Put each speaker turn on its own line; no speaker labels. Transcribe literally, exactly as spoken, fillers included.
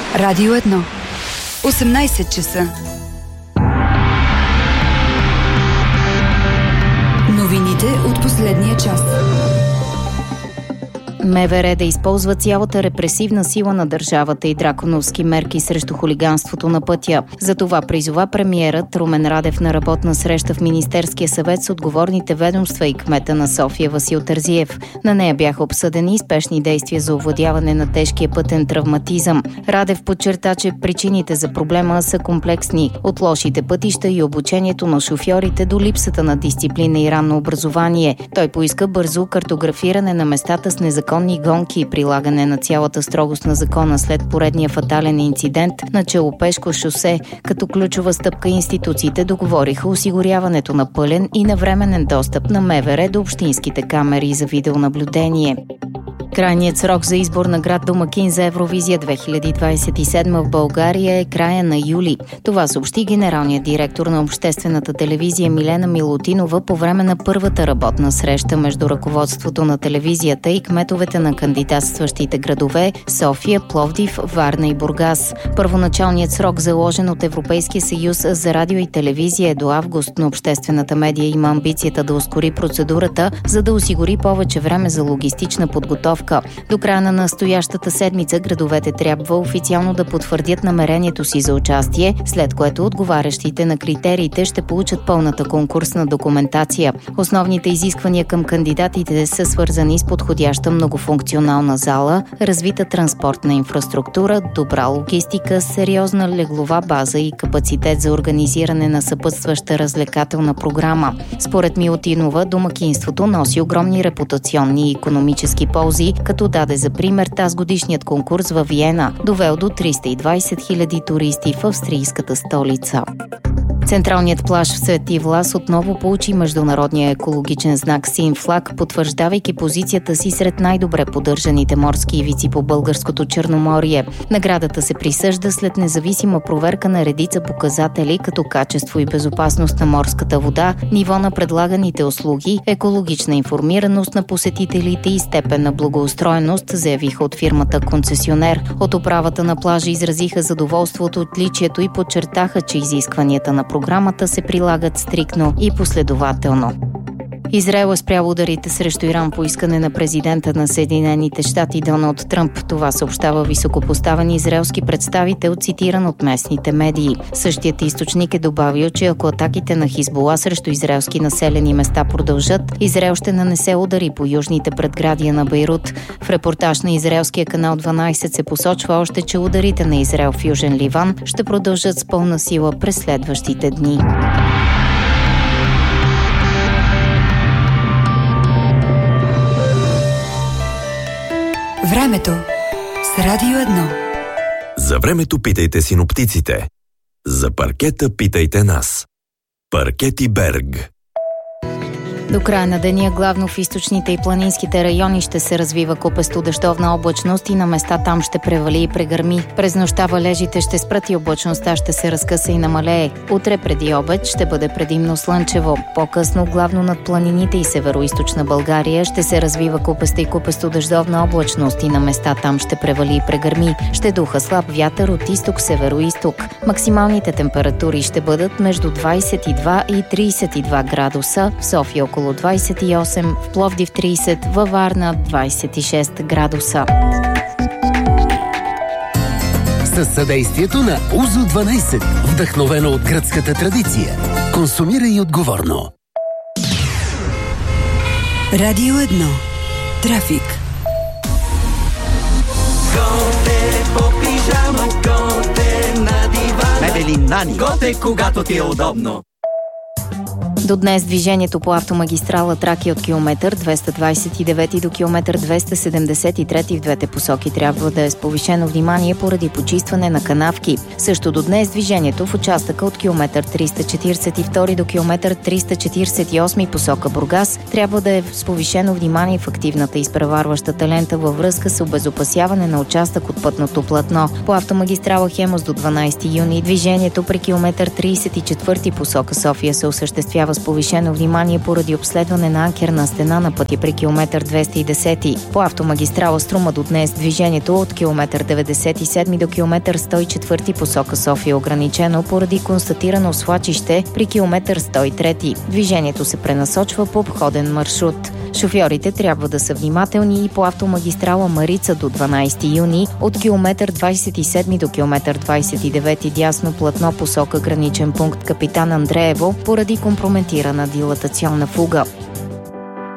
Радио едно. осемнайсет часа. Новините от последния час.
МВР да използва цялата репресивна сила на държавата и драконовски мерки срещу хулиганството на пътя. За това призова премиерът Румен Радев на работна среща в Министерския съвет с отговорните ведомства и кмета на София Васил Терзиев. На нея бяха обсъдени спешни действия за овладяване на тежкия пътен травматизъм. Радев подчерта, че причините за проблема са комплексни. От лошите пътища и обучението на шофьорите до липсата на дисциплина и ранно образование. Той поиска бързо картографиране на местата с незаконни гонки и прилагане на цялата строгост на закона след поредния фатален инцидент на Челопешко шосе. Като ключова стъпка институциите договориха осигуряването на пълен и навременен достъп на МВР до общинските камери за видеонаблюдение. Крайният срок за избор на град домакин за Евровизия две хиляди двадесет и седма в България е края на юли. Това съобщи генералният директор на обществената телевизия Милена Милутинова по време на първата работна среща между ръководството на телевизията и кметовете на кандидатстващите градове София, Пловдив, Варна и Бургас. Първоначалният срок, заложен от Европейския съюз за радио и телевизия, е до август, но обществената медия има амбицията да ускори процедурата, за да осигури повече време за логистична подготовка. До края на настоящата седмица градовете трябва официално да потвърдят намерението си за участие, след което отговарящите на критериите ще получат пълната конкурсна документация. Основните изисквания към кандидатите са свързани с подходяща многофункционална зала, развита транспортна инфраструктура, добра логистика, сериозна леглова база и капацитет за организиране на съпътстваща развлекателна програма. Според Милутинова, домакинството носи огромни репутационни и икономически ползи, като даде за пример тазгодишният конкурс във Виена, довел до триста и двадесет хиляди туристи в австрийската столица. Централният плаж в Свети Влас отново получи международния екологичен знак Син флаг, потвърждавайки позицията си сред най-добре поддържаните морски ивици по българското Черноморие. Наградата се присъжда след независима проверка на редица показатели, като качество и безопасност на морската вода, ниво на предлаганите услуги, екологична информираност на посетителите и степен на благоустроеност, заявиха от фирмата концесионер. От управата на плажа изразиха задоволство от отличието и подчертаха, че изискванията на програмата се прилагат стриктно и последователно. Израел е спрял ударите срещу Иран по искане на президента на Съединените щати Доналд Тръмп. Това съобщава високопоставен израелски представител, цитиран от местните медии. Същият източник е добавил, че ако атаките на Хизбула срещу израелски населени места продължат, Израел ще нанесе удари по южните предградия на Бейрут. В репортаж на израелския канал дванадесет се посочва още, че ударите на Израел в Южен Ливан ще продължат с пълна сила през следващите дни.
Времето с Радио едно.
За времето питайте синоптиците. За паркета питайте нас. Паркети Берг.
До края на деня главно в източните и планинските райони ще се развива купесто дъждовна облачност и на места там ще превали и прегърми. През нощта валежите ще спрат и облачността ще се разкъса и намалее. Утре преди обед ще бъде предимно слънчево. По-късно главно над планините и североизточна България ще се развива купеста и купесто дъждовна облачност и на места там ще превали и прегърми. Ще духа слаб вятър от изток-североизток. Максималните температури ще бъдат между двадесет и два и тридесет и два градуса, в София около двадесет и осем, в Пловдив тридесет, във Варна двадесет и шест градуса.
Със съдействието на Узо дванадесет, вдъхновено от гръцката традиция. Консумирай отговорно.
Радио едно. Трафик.
Готе по пижама, готе на дивана. Мебели Нани. Готе, когато ти е удобно.
До днес движението по автомагистрала Тракия от километър двеста двадесет и девети до километър двеста седемдесет и трети в двете посоки трябва да е с повишено внимание поради почистване на канавки. Също до днес движението в участъка от километър триста четиридесет и втори до километър триста четиридесет и осми посока Бургас трябва да е с повишено внимание в активната изпреварващата лента във връзка с обезопасяване на участък от пътното платно. По автомагистрала Хемус до дванадесети юни движението при километър тридесет и четвърти посока София се осъществява с с повишено внимание поради обследване на анкерна стена на пътя при километър двеста и десет. По автомагистрала Струма до днес движението от километър деветдесет и седем до километър сто и четири посока София ограничено поради констатирано свлачище при километър сто и три. Движението се пренасочва по обходен маршрут. Шофьорите трябва да са внимателни и по автомагистрала Марица до дванайсети юни от километър двайсет и седем до километър двайсет и девет дясно платно посока граничен пункт Капитан Андреево поради компрометирана дилатационна фуга.